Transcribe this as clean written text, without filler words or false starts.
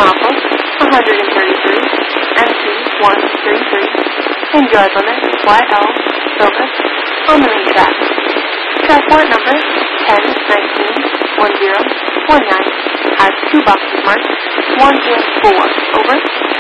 Norfolk 133, MC 133, enjoy limit YL, Silvis, on the main track. Trackward number 10191019 has 2 boxes marked 1 and 4, over.